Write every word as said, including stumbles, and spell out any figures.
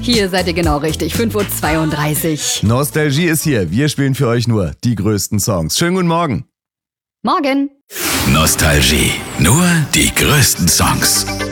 Hier seid ihr genau richtig, fünf Uhr zweiunddreißig. Nostalgie ist hier. Wir spielen für euch nur die größten Songs. Schönen guten Morgen. Morgen. Nostalgie. Nur die größten Songs.